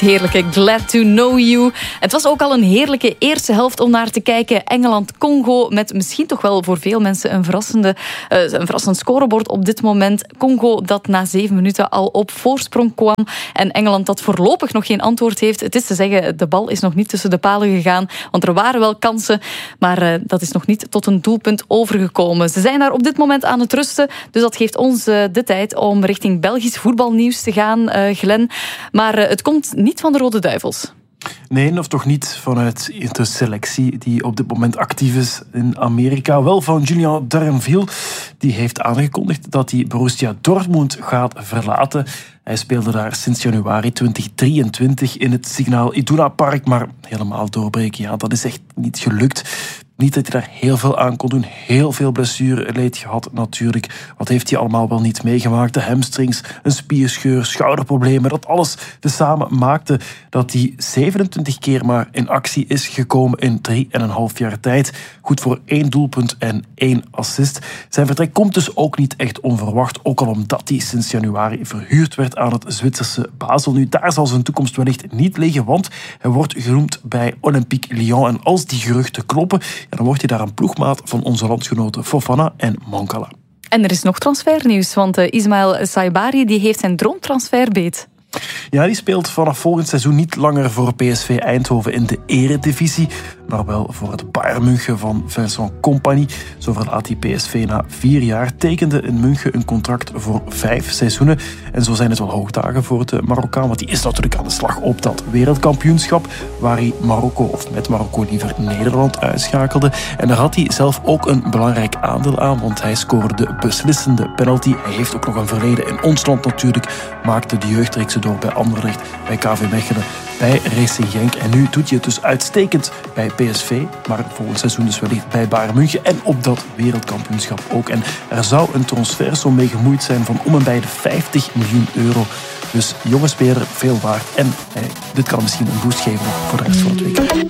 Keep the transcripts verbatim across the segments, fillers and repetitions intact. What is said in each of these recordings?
heerlijke Glad to Know You. Het was ook al een heerlijke eerste helft om naar te kijken. Engeland-Congo met misschien toch wel voor veel mensen een, verrassende, uh, een verrassend scorebord op dit moment. Congo dat na zeven minuten al op voorsprong kwam. En Engeland dat voorlopig nog geen antwoord heeft. Het is te zeggen, de bal is nog niet tussen de palen gegaan. Want er waren wel kansen, maar uh, dat is nog niet tot een doelpunt overgekomen. Ze zijn daar op dit moment aan het rusten. Dus dat geeft ons uh, de tijd om richting Belgisch voetbalnieuws te gaan, uh, Glenn. Maar uh, het komt niet van de Rode Duivels. Nee, of toch niet vanuit de selectie die op dit moment actief is in Amerika. Wel van Julien Darrenville. Die heeft aangekondigd dat hij Borussia Dortmund gaat verlaten. Hij speelde daar sinds januari twintig drieëntwintig in het Signal Iduna Park. Maar helemaal doorbreken, ja, dat is echt niet gelukt. Niet dat hij daar heel veel aan kon doen. Heel veel blessureleed gehad natuurlijk. Wat heeft hij allemaal wel niet meegemaakt? De hamstrings, een spierscheur, schouderproblemen. Dat alles tezamen maakte dat hij zevenentwintig keer maar in actie is gekomen in drie en een half jaar tijd. Goed voor één doelpunt en één assist. Zijn vertrek komt dus ook niet echt onverwacht. Ook al omdat hij sinds januari verhuurd werd aan het Zwitserse Basel. Nu, daar zal zijn toekomst wellicht niet liggen, want hij wordt genoemd bij Olympique Lyon. En als die geruchten kloppen, ja, dan wordt hij daar een ploegmaat van onze landgenoten Fofana en Mankala. En er is nog transfernieuws, want uh, Ismaël Saibari die heeft zijn droomtransfer beet. Ja, die speelt vanaf volgend seizoen niet langer voor P S V Eindhoven in de eredivisie, maar wel voor het Bayern München van Vincent Kompany. Zo verlaat hij P S V na vier jaar, tekende in München een contract voor vijf seizoenen. En zo zijn het wel hoogdagen voor de Marokkaan, want die is natuurlijk aan de slag op dat wereldkampioenschap, waar hij Marokko, of met Marokko liever Nederland, uitschakelde. En daar had hij zelf ook een belangrijk aandeel aan, want hij scoorde de beslissende penalty. Hij heeft ook nog een verleden in ons land natuurlijk, maakte de jeugdreeksen door bij Anderlecht, bij K V Mechelen, bij Racing Genk. En nu doet hij het dus uitstekend bij P S V, maar volgend seizoen dus wellicht bij Bayern München en op dat wereldkampioenschap ook. En er zou een transfersom mee gemoeid zijn van om en bij de vijftig miljoen euro. Dus jonge speler, veel waard. En eh, dit kan misschien een boost geven voor de rest van het weekend.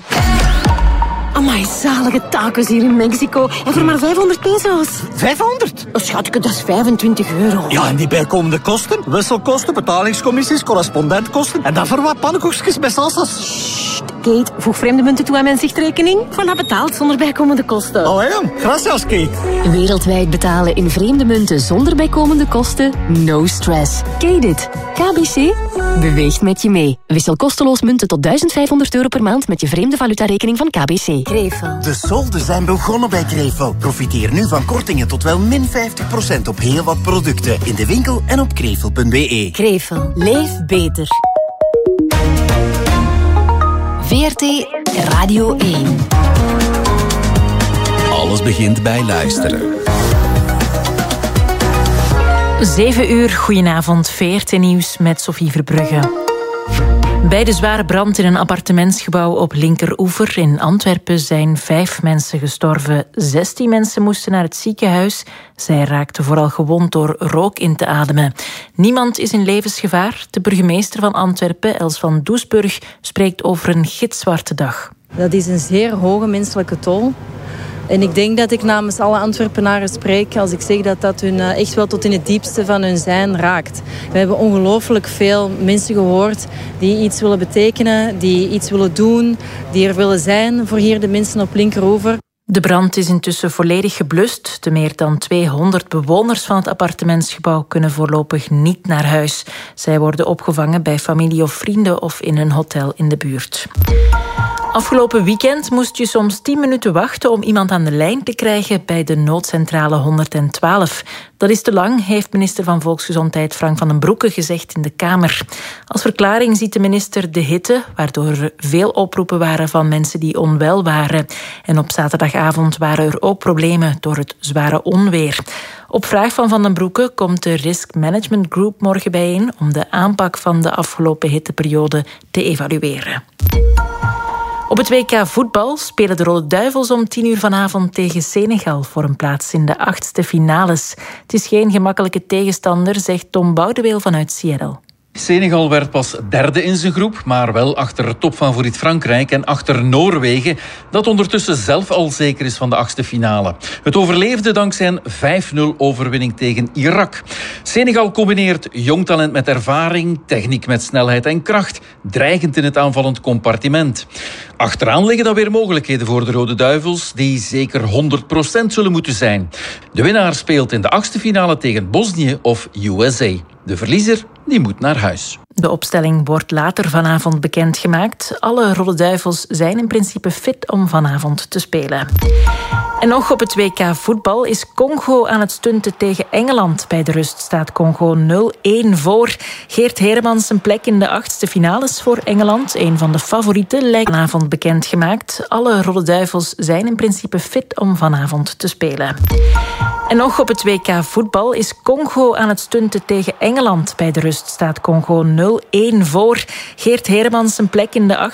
Amai, zalige tacos hier in Mexico. En voor maar vijfhonderd peso's. vijfhonderd? Oh, schatje, dat is vijfentwintig euro. Ja, en die bijkomende kosten? Wisselkosten, betalingscommissies, correspondentkosten. En dan voor wat pannenkoekjes met salsa's. Sst, Kate, voeg vreemde munten toe aan mijn zichtrekening. Voilà, betaald zonder bijkomende kosten. Oh ja, gracias, Kate. Wereldwijd betalen in vreemde munten zonder bijkomende kosten? No stress. Kate it. K B C beweegt met je mee. Wissel kosteloos munten tot duizend vijfhonderd euro per maand met je vreemde valutarekening van K B C. Krevel. De solden zijn begonnen bij Krevel. Profiteer nu van kortingen tot wel min vijftig procent op heel wat producten. In de winkel en op krevel punt b e. Krevel. Leef beter. V R T Radio één. Alles begint bij luisteren. Zeven uur, goedenavond, V R T Nieuws met Sophie Verbrugge. Bij de zware brand in een appartementsgebouw op Linkeroever in Antwerpen zijn vijf mensen gestorven. Zestien mensen moesten naar het ziekenhuis. Zij raakten vooral gewond door rook in te ademen. Niemand is in levensgevaar. De burgemeester van Antwerpen, Els van Doesburg, spreekt over een gitzwarte dag. Dat is een zeer hoge menselijke tol. En ik denk dat ik namens alle Antwerpenaren spreek als ik zeg dat dat hun echt wel tot in het diepste van hun zijn raakt. We hebben ongelooflijk veel mensen gehoord die iets willen betekenen, die iets willen doen, die er willen zijn voor hier de mensen op Linkeroever. De brand is intussen volledig geblust. De meer dan tweehonderd bewoners van het appartementsgebouw kunnen voorlopig niet naar huis. Zij worden opgevangen bij familie of vrienden of in een hotel in de buurt. Afgelopen weekend moest je soms tien minuten wachten om iemand aan de lijn te krijgen bij de noodcentrale honderdtwaalf. Dat is te lang, heeft minister van Volksgezondheid Frank van den Broeke gezegd in de Kamer. Als verklaring ziet de minister de hitte, waardoor er veel oproepen waren van mensen die onwel waren. En op zaterdagavond waren er ook problemen door het zware onweer. Op vraag van Van den Broeke komt de Risk Management Group morgen bijeen om de aanpak van de afgelopen hitteperiode te evalueren. Op het W K voetbal spelen de Rode Duivels om tien uur vanavond tegen Senegal voor een plaats in de achtste finales. Het is geen gemakkelijke tegenstander, zegt Tom Boudeweel vanuit Seattle. Senegal werd pas derde in zijn groep, maar wel achter topfavoriet Frankrijk en achter Noorwegen, dat ondertussen zelf al zeker is van de achtste finale. Het overleefde dankzij een vijf nul overwinning tegen Irak. Senegal combineert jong talent met ervaring, techniek met snelheid en kracht, dreigend in het aanvallend compartiment. Achteraan liggen dan weer mogelijkheden voor de Rode Duivels, die zeker honderd procent zullen moeten zijn. De winnaar speelt in de achtste finale tegen Bosnië of U S A. De verliezer die moet naar huis. De opstelling wordt later vanavond bekendgemaakt. Alle Rode Duivels zijn in principe fit om vanavond te spelen. En nog op het W K voetbal is Congo aan het stunten tegen Engeland. Bij de rust staat Congo nul een voor. Geert Heremans een plek in de achtste finales voor Engeland. Een van de favorieten lijkt vanavond bekendgemaakt. Alle Rode Duivels zijn in principe fit om vanavond te spelen. En nog op het W K voetbal is Congo aan het stunten tegen Engeland. Bij de rust staat Congo nul een voor. Geert Heremans een plek in de achtste